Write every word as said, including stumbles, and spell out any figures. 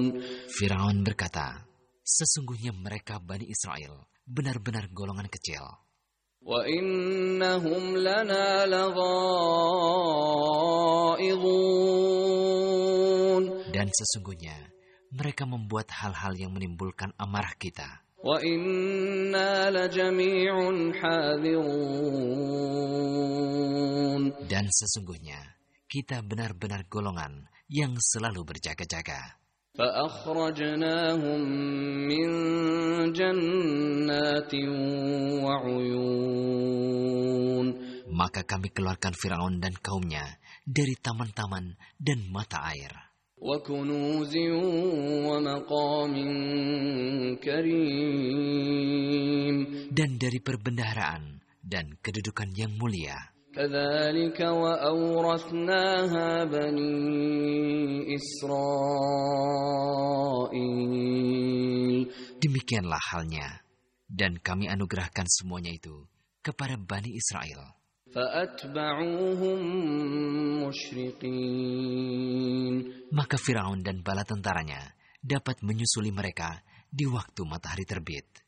Firaun berkata, sesungguhnya mereka Bani Israel benar-benar golongan kecil. وَإِنَّهُمْ لَنَا لَغَائِظُونَ Dan sesungguhnya mereka membuat hal-hal yang menimbulkan amarah kita. وَإِنَّا لَجَمِيعٌ حَاذِرُونَ Dan sesungguhnya kita benar-benar golongan yang selalu berjaga-jaga. فَأَخْرَجْنَاهُمْ مِنْ جَنَّاتٍ وَعُيُونٍ Maka kami keluarkan Firaun dan kaumnya dari taman-taman dan mata air. وَكُنُوزٍ وَمَقَامٍ كَرِيمٍ Dan dari perbendaharaan dan kedudukan yang mulia. كَذَلِكَ وَأَوْرَثْنَاهَا بَنِي إِسْرَائِيلَ Demikianlah halnya, dan kami anugerahkan semuanya itu kepada Bani Israel. فَأَتْبَعُوهُمْ مُشْرِقِينَ Maka Firaun dan bala tentaranya dapat menyusuli mereka di waktu matahari terbit.